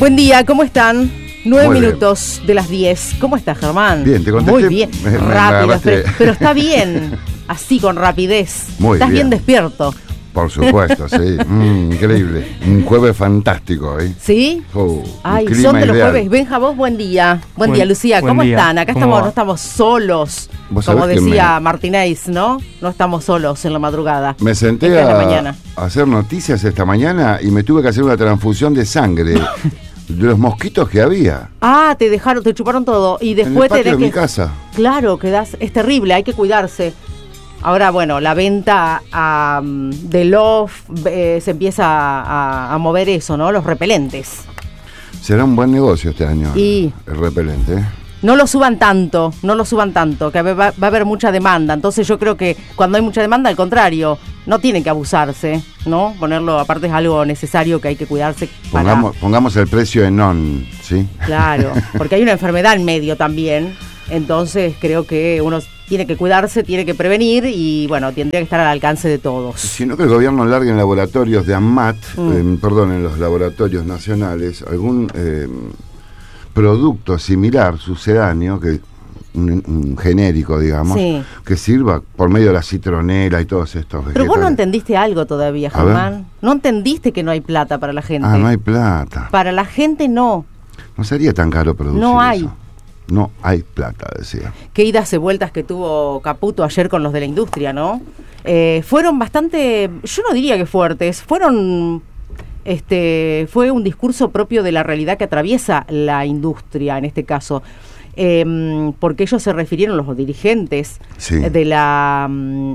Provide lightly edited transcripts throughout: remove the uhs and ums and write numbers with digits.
Buen día, ¿cómo están? 9 Muy minutos de las 10. ¿Cómo estás, Germán? Bien, te contesté. Muy bien, rápido, agarraste. pero está bien, así con rapidez. Muy Estás bien bien. despierto. Por supuesto, sí. Increíble. Un jueves fantástico, ¿eh? ¿Sí? Ay, clima son de los ideal. jueves. Benja, vos, buen día. Buen día, Buen- Lucía. buen ¿Cómo día. están? Acá ¿Cómo estamos, va? no estamos solos. Vos Como sabés que decía Martínez, ¿no? No estamos solos en la madrugada. Me senté Esta es la mañana. a hacer noticias esta mañana y me tuve que hacer una transfusión de sangre de los mosquitos que había Ah, te dejaron, te chuparon todo. Y en el después patio tenés de mi que... casa. Claro, es terrible, hay que cuidarse. Ahora, bueno, la venta de Love se empieza a mover eso, ¿no? Los repelentes. Será un buen negocio este año Y- el repelente, ¿eh? No lo suban tanto, que va a haber mucha demanda. Entonces yo creo que cuando hay mucha demanda, al contrario, no tienen que abusarse, ¿no? Ponerlo, aparte es algo necesario que hay que cuidarse para... Pongamos el precio en on, ¿sí? Claro, porque hay una enfermedad en medio también. Entonces creo que uno tiene que cuidarse, tiene que prevenir y bueno, tendría que estar al alcance de todos. Sino que el gobierno largue en laboratorios de ANMAT, en los laboratorios nacionales, algún producto similar, sucedáneo, que un genérico, digamos, Sí. que sirva por medio de la citronela y todos estos Pero vegetales. vos no entendiste algo todavía, A ver. Germán. No entendiste que no hay plata para la gente. Ah, no hay plata. Para la gente no. No sería tan caro producir No hay. eso. No hay plata, decía. Qué idas y vueltas que tuvo Caputo ayer con los de la industria, ¿no? Fueron bastante, yo no diría que fuertes, fue un discurso propio de la realidad que atraviesa la industria en este caso. Porque ellos se refirieron, los dirigentes Sí. de la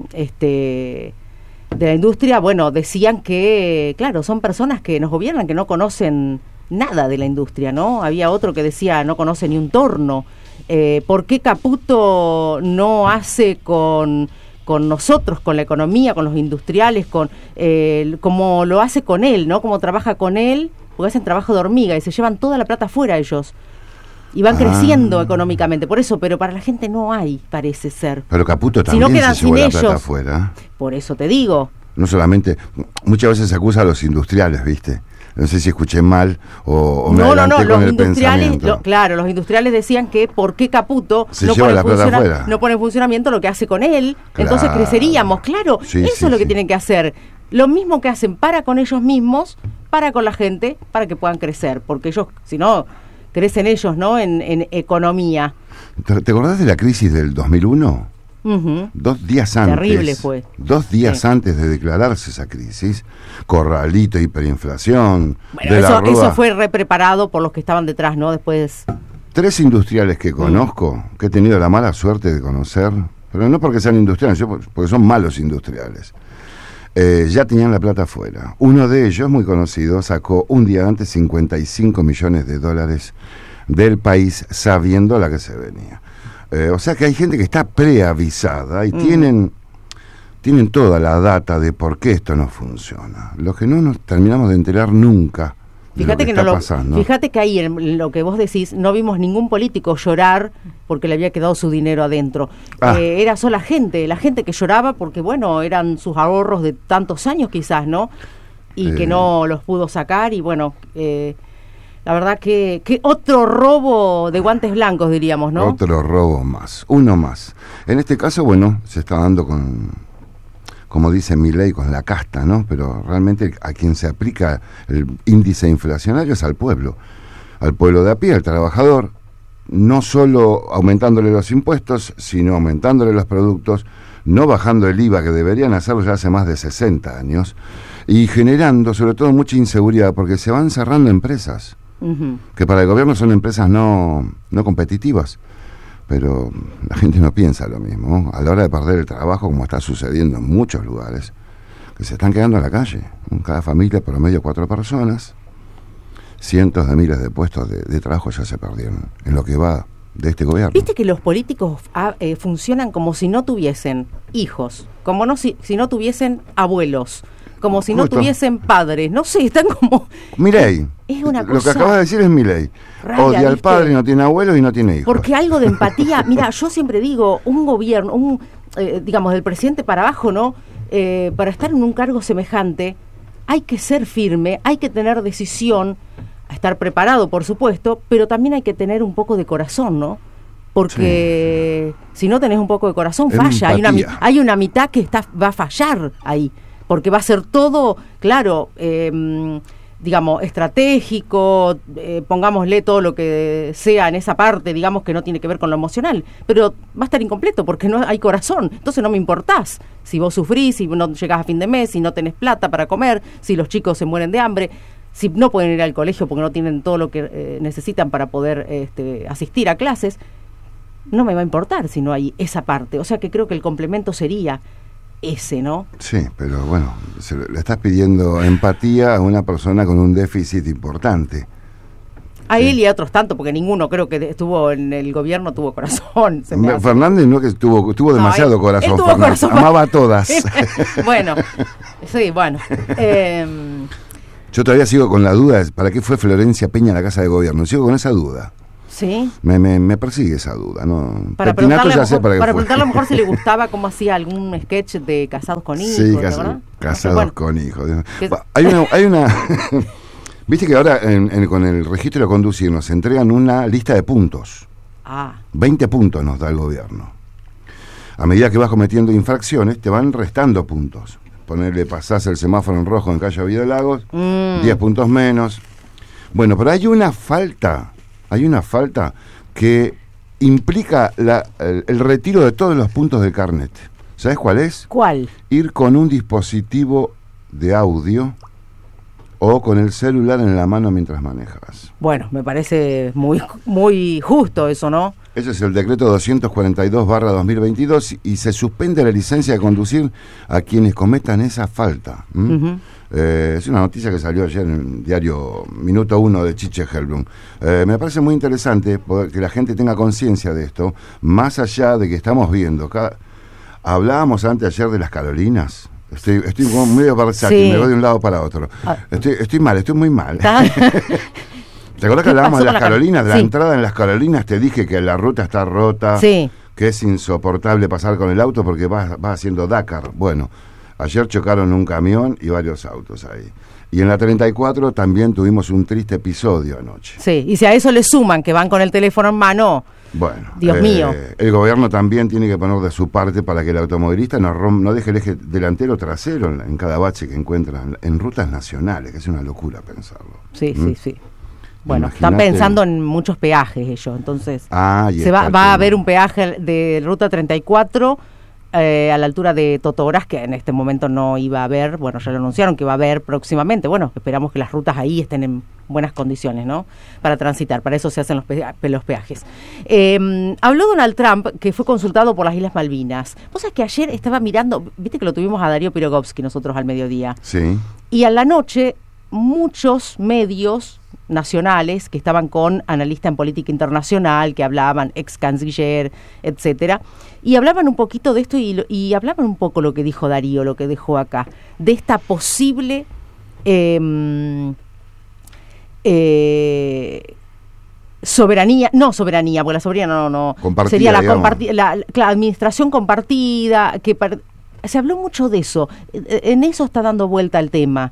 industria, bueno, decían que, claro, son personas que nos gobiernan, que no conocen nada de la industria, ¿no? Había otro que decía, no conoce ni un torno. ¿Por qué Caputo no hace con nosotros, con la economía, con los industriales, como lo hace con él, ¿no? Como trabaja con él, porque hacen trabajo de hormiga y se llevan toda la plata afuera ellos. Y van creciendo económicamente, por eso, pero para la gente no hay, parece ser. Pero Caputo Si no también quedan se llevó sin la plata ellos. afuera. Por eso te digo. No solamente, muchas veces se acusa a los industriales, ¿viste? No sé si escuché mal o me adelanté con los el industriales, pensamiento. claro, los industriales decían que por qué Caputo Se lleva la plata afuera. no pone en funcionamiento lo que hace con él, Claro. entonces creceríamos, claro, Sí, eso sí, es lo que sí. tienen que hacer. Lo mismo que hacen para con ellos mismos, para con la gente, para que puedan crecer, porque ellos, si no, crecen ellos, ¿no? En economía. ¿Te acordás de la crisis del 2001? Ujú. 2 días antes. Terrible fue. 2 días Sí. antes de declararse esa crisis, corralito, hiperinflación, Bueno, de la Rúa. eso fue repreparado por los que estaban detrás, ¿no? Después... 3 industriales que conozco, que he tenido la mala suerte de conocer, pero no porque sean industriales, porque son malos industriales. Ya tenían la plata afuera. Uno de ellos, muy conocido, sacó un día antes 55 millones de dólares del país sabiendo la que se venía. O sea que hay gente que está preavisada y tienen toda la data de por qué esto no funciona. Lo que no nos terminamos de enterar nunca de Fíjate lo que que, está pasando. fíjate que ahí en lo que vos decís no vimos ningún político llorar porque le había quedado su dinero adentro. Era solo la gente que lloraba porque bueno, eran sus ahorros de tantos años quizás, ¿no? Y que no los pudo sacar y bueno, la verdad que otro robo de guantes blancos diríamos, ¿no? Otro robo más, uno más. En este caso, bueno, se está dando como dice Milei, con la casta, ¿no? Pero realmente a quien se aplica el índice inflacionario es al pueblo de a pie, al trabajador, no solo aumentándole los impuestos, sino aumentándole los productos, no bajando el IVA, que deberían hacerlo ya hace más de 60 años, y generando sobre todo mucha inseguridad, porque se van cerrando empresas, Ujú. que para el gobierno son empresas no competitivas. Pero la gente no piensa lo mismo, ¿no? A la hora de perder el trabajo, como está sucediendo en muchos lugares, que se están quedando en la calle. En cada familia, promedio 4 personas. Cientos de miles de puestos de trabajo ya se perdieron en lo que va de este gobierno. Viste que los políticos funcionan como si no tuviesen hijos, como no si no tuviesen abuelos, como si no Justo. tuviesen padres, no sé, están como... Milei, Es una lo que cosa acabas de decir es Milei. rara, Odia al ¿viste? padre, no tiene abuelos y no tiene hijos. Porque algo de empatía, mira, yo siempre digo, un gobierno, digamos, del presidente para abajo, ¿no? Para estar en un cargo semejante, hay que ser firme, hay que tener decisión, a estar preparado, por supuesto, pero también hay que tener un poco de corazón, ¿no? Porque si no tenés un poco de corazón, falla. Hay una mitad que va a fallar ahí, porque va a ser todo, claro, digamos, estratégico, pongámosle todo lo que sea en esa parte, digamos, que no tiene que ver con lo emocional, pero va a estar incompleto porque no hay corazón. Entonces no me importás si vos sufrís, si no llegás a fin de mes, si no tenés plata para comer, si los chicos se mueren de hambre, si no pueden ir al colegio porque no tienen todo lo que necesitan para poder asistir a clases. No me va a importar si no hay esa parte. O sea que creo que el complemento sería ese, ¿no? Sí, pero bueno, le estás pidiendo empatía a una persona con un déficit importante. A él y a otros tanto, porque ninguno creo que estuvo en el gobierno tuvo corazón. Fernández no, que tuvo demasiado corazón. Tuvo Fernández corazón. Amaba a todas. Bueno, sí, bueno. Yo todavía sigo con la duda, ¿para qué fue Florencia Peña a la Casa de Gobierno? Sigo con esa duda. Sí. Me persigue esa duda, ¿no? Para preguntarle a lo mejor si le gustaba cómo hacía algún sketch de Casados con Hijos, sí, casados con Hijos. Hay una viste que ahora con el registro de conducir nos entregan una lista de puntos. 20 puntos nos da el gobierno. A medida que vas cometiendo infracciones, te van restando puntos. Ponerle, pasás el semáforo en rojo en Calle Oviedo Lagos, 10 puntos menos. Bueno, pero hay una falta que implica el retiro de todos los puntos del carnet. ¿Sabes cuál es? ¿Cuál? Ir con un dispositivo de audio o con el celular en la mano mientras manejas. Bueno, me parece muy, muy justo eso, ¿no? Ese es el decreto 242/2022 y se suspende la licencia de conducir a quienes cometan esa falta. Es una noticia que salió ayer en el diario Minuto 1 de Chiche Helblum. Me parece muy interesante que la gente tenga conciencia de esto, más allá de que estamos viendo. Hablábamos ayer de las Carolinas. Estoy como medio versátil, me voy de un lado para otro. Estoy muy mal. ¿Te acuerdas que hablábamos de las Carolinas? De la entrada en las Carolinas te dije que la ruta está rota, que es insoportable pasar con el auto porque vas haciendo Dakar. Bueno, ayer chocaron un camión y varios autos ahí. Y en la 34 también tuvimos un triste episodio anoche. Sí, y si a eso le suman que van con el teléfono en mano, bueno, Dios mío. El gobierno también tiene que poner de su parte para que el automovilista no deje el eje delantero o trasero en cada bache que encuentra en rutas nacionales, que es una locura pensarlo. Sí. Bueno, están pensando en muchos peajes ellos, entonces va a haber un peaje de ruta 34 a la altura de Totoras, que en este momento no iba a haber, bueno, ya lo anunciaron que va a haber próximamente. Bueno, esperamos que las rutas ahí estén en buenas condiciones, ¿no? Para transitar, para eso se hacen los peajes. Habló Donald Trump, que fue consultado por las Islas Malvinas. Vos sabés que ayer estaba mirando, viste que lo tuvimos a Darío Pirogovsky nosotros al mediodía. Sí. Y a la noche, muchos medios nacionales que estaban con analista en política internacional, que hablaban, ex canciller, etcétera, y hablaban un poquito de esto y hablaban un poco lo que dijo Darío, lo que dejó acá, de esta posible soberanía, porque la soberanía no compartida, sería la administración compartida, se habló mucho de eso, en eso está dando vuelta el tema.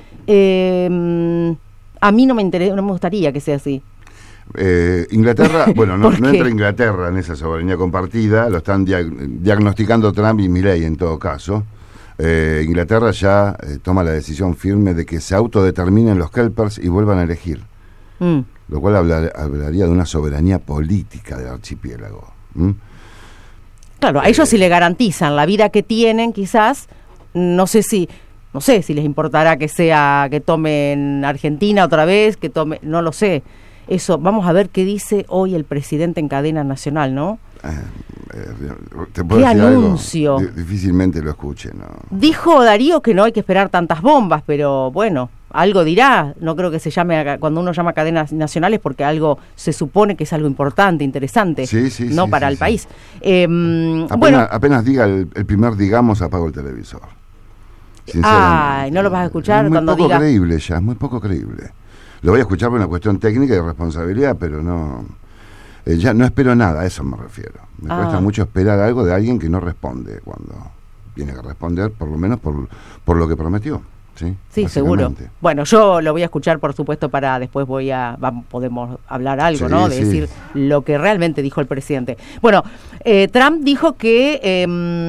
A mí no me gustaría que sea así. Inglaterra, bueno, no entra Inglaterra en esa soberanía compartida, lo están diagnosticando Trump y Milley en todo caso. Inglaterra ya toma la decisión firme de que se autodeterminen los kelpers y vuelvan a elegir, lo cual hablaría de una soberanía política del archipiélago. Claro, a ellos sí le garantizan la vida que tienen, quizás, no sé si les importará que tomen Argentina otra vez, no lo sé. Eso, vamos a ver qué dice hoy el presidente en cadena nacional, ¿no? ¿Te puedo ¿Qué decir anuncio? Algo? Difícilmente lo escuche, ¿no? Dijo Darío que no hay que esperar tantas bombas, pero bueno, algo dirá. No creo que se llame, cuando uno llama cadenas nacionales, porque algo se supone que es algo importante, interesante, no para el país. Apenas diga el primer digamos, apago el televisor. Ay, ¿no lo vas a escuchar cuando diga? Es muy poco creíble. Lo voy a escuchar por una cuestión técnica y de responsabilidad, pero no, ya no espero nada, a eso me refiero. Me cuesta mucho esperar algo de alguien que no responde cuando tiene que responder, por lo menos por lo que prometió. Sí, seguro. Bueno, yo lo voy a escuchar, por supuesto, para después podemos hablar algo, ¿no? De decir lo que realmente dijo el presidente. Bueno, Trump dijo que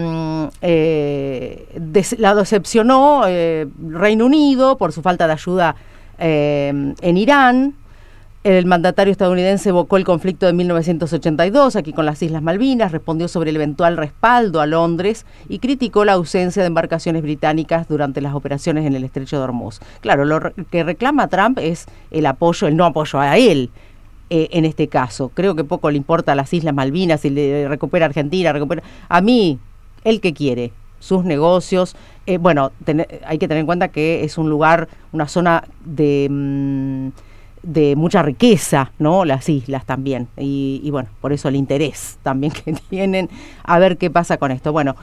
la decepcionó Reino Unido por su falta de ayuda en Irán. El mandatario estadounidense evocó el conflicto de 1982 aquí con las Islas Malvinas, respondió sobre el eventual respaldo a Londres y criticó la ausencia de embarcaciones británicas durante las operaciones en el estrecho de Hormuz. Claro, lo que reclama Trump es el no apoyo a él en este caso. Creo que poco le importa a las Islas Malvinas, si le recupera Argentina, a mí, el que quiere, sus negocios. Hay que tener en cuenta que es un lugar, una zona de mucha riqueza, ¿no? Las islas también. Y bueno, por eso el interés también que tienen a ver qué pasa con esto. Bueno,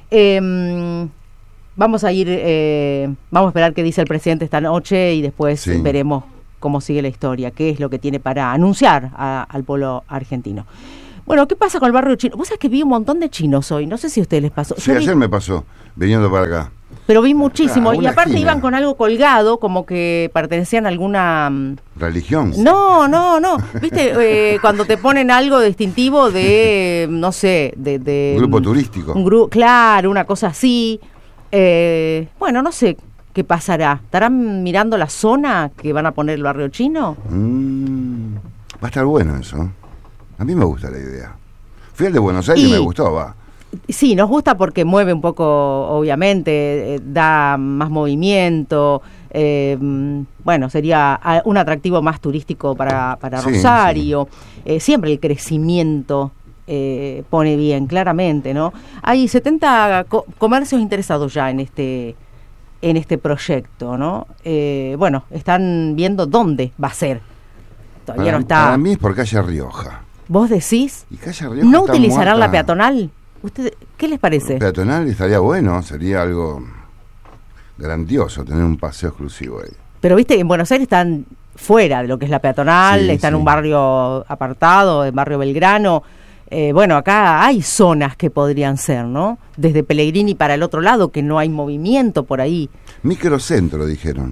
vamos a esperar qué dice el presidente esta noche y después veremos cómo sigue la historia, qué es lo que tiene para anunciar al pueblo argentino. Bueno, ¿qué pasa con el barrio chino? Vos sabés que vi un montón de chinos hoy, no sé si a ustedes les pasó. Sí, ayer me pasó, viniendo para acá. Pero vi muchísimo, y aparte iban con algo colgado, como que pertenecían a alguna... ¿Religión? No. ¿Viste? Cuando te ponen algo distintivo de, no sé, de un grupo turístico. Claro, una cosa así. Bueno, no sé qué pasará. ¿Estarán mirando la zona que van a poner el barrio chino? Va a estar bueno eso. A mí me gusta la idea. Fui al de Buenos Aires y me gustó, va. Sí, nos gusta porque mueve un poco, obviamente, da más movimiento, bueno, sería un atractivo más turístico para Rosario. Sí. Siempre el crecimiento pone bien, claramente, ¿no? Hay 70 comercios interesados ya en este proyecto, ¿no? Bueno, están viendo dónde va a ser. Todavía no está. Para mí es por calle Rioja. ¿Vos decís? ¿Y calle Rioja ¿No utilizarán la peatonal? ¿Usted qué les parece? Peatonal estaría bueno, sería algo grandioso tener un paseo exclusivo ahí. Pero viste, en Buenos Aires están fuera de lo que es la peatonal, está en un barrio apartado, en barrio Belgrano. Bueno, acá hay zonas que podrían ser, ¿no? Desde Pellegrini para el otro lado, que no hay movimiento por ahí. Microcentro, dijeron.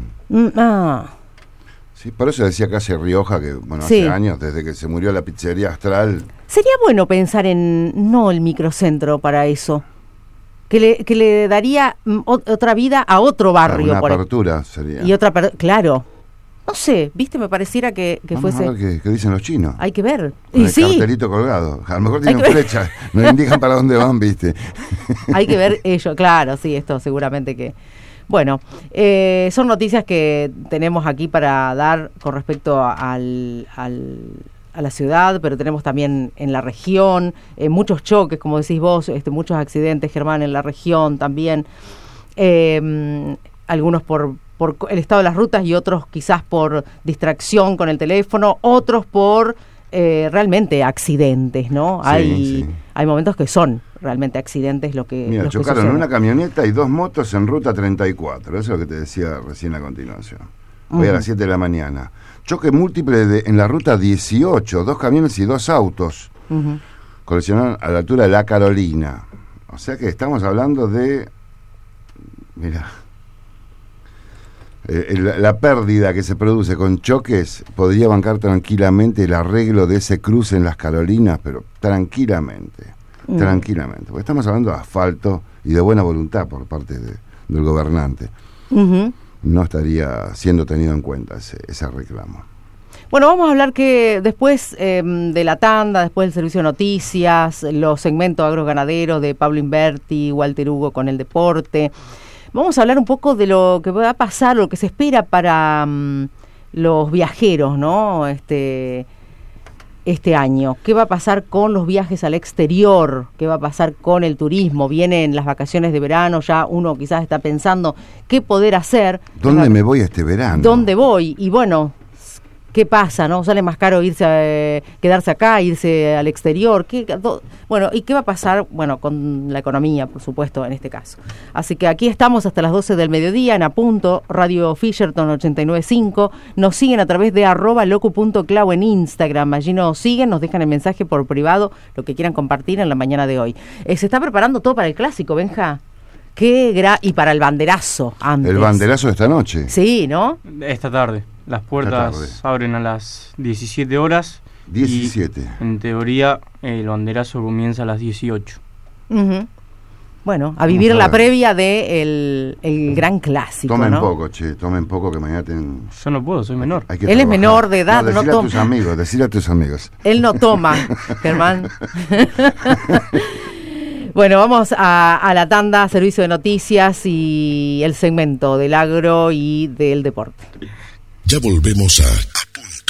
Sí, por eso decía calle Rioja, que bueno, hace años, desde que se murió la pizzería Astral. Sería bueno pensar en, no el microcentro para eso, que le daría otra vida a otro barrio. Una apertura sería. Y claro. No sé, viste, me pareciera que fuese... Vamos a ver qué dicen los chinos. Hay que ver. Con el cartelito colgado. A lo mejor tienen flecha, nos indican para dónde van, viste. Hay que ver ellos, claro, sí, esto seguramente que... Bueno, son noticias que tenemos aquí para dar con respecto a la ciudad, pero tenemos también en la región muchos choques, como decís vos, muchos accidentes, Germán, en la región también, algunos por el estado de las rutas y otros quizás por distracción con el teléfono, otros por realmente accidentes, ¿no? Hay momentos que son realmente accidentes lo que... Mira, chocaron una camioneta y 2 motos en ruta 34, eso es lo que te decía recién a continuación. Hoy a las 7 de la mañana. Choque múltiple en la ruta 18, 2 camiones y 2 autos. Colisionaron a la altura de La Carolina. O sea que estamos hablando de... Mira... la pérdida que se produce con choques podría bancar tranquilamente el arreglo de ese cruce en Las Carolinas, pero tranquilamente, porque estamos hablando de asfalto y de buena voluntad por parte del gobernante. No estaría siendo tenido en cuenta ese reclamo. Bueno, vamos a hablar que después de la tanda, después del servicio de noticias, los segmentos agroganaderos de Pablo Inverti, Walter Hugo con el deporte. Vamos a hablar un poco de lo que va a pasar, lo que se espera para los viajeros, ¿no? Este año. ¿Qué va a pasar con los viajes al exterior? ¿Qué va a pasar con el turismo? Vienen las vacaciones de verano, ya uno quizás está pensando qué poder hacer. ¿Dónde me voy este verano? ¿Dónde voy? Y bueno, ¿qué pasa, no? Sale más caro quedarse acá, irse al exterior. Bueno, ¿y qué va a pasar? Bueno, con la economía, por supuesto, en este caso. Así que aquí estamos hasta las 12 del mediodía, en Apunto, Radio Fisherton 89.5. Nos siguen a través de @locu.clau en Instagram. Allí nos siguen, nos dejan el mensaje por privado, lo que quieran compartir en la mañana de hoy. Se está preparando todo para el clásico, Benja. Y para el banderazo antes. El banderazo de esta noche. Sí, ¿no? Esta tarde. Las puertas abren a las 17 horas. 17. Y, en teoría, el banderazo comienza a las 18. Uh-huh. Bueno, a vivir la previa de el gran clásico, tomen ¿no? Tomen poco que mañana tienen... Yo no puedo, soy menor. Él es menor de edad, no toma. Decile a tus amigos. Él no toma, Germán. Bueno, vamos a la tanda, servicio de noticias y el segmento del agro y del deporte. Ya volvemos a